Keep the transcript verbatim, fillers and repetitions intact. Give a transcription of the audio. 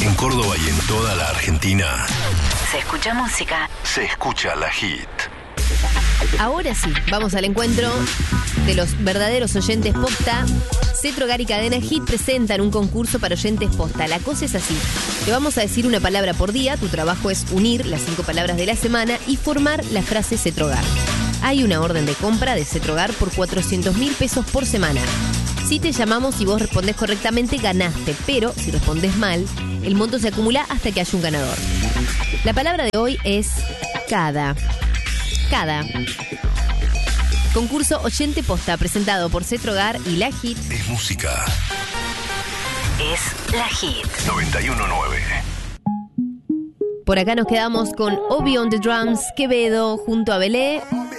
En Córdoba y en toda la Argentina Se escucha música. se escucha La Hit. Ahora sí, vamos al encuentro de los verdaderos oyentes posta. Cetrogar y Cadena Hit presentan un concurso para oyentes posta. La cosa es así. Te vamos a decir una palabra por día. Tu trabajo es unir las cinco palabras de la semana y formar la frase Cetrogar. Hay una orden de compra de Cetrogar por cuatrocientos mil pesos por semana. Si te llamamos y vos respondés correctamente, ganaste. Pero si respondés mal, el monto se acumula hasta que haya un ganador. La palabra de hoy es cada. Cada. Concurso Oyente Posta presentado por Cetrogar y La Hit. Es música. Es La Hit. noventa y uno nueve. Por acá nos quedamos con Obi on the Drums, Quevedo junto a Belé.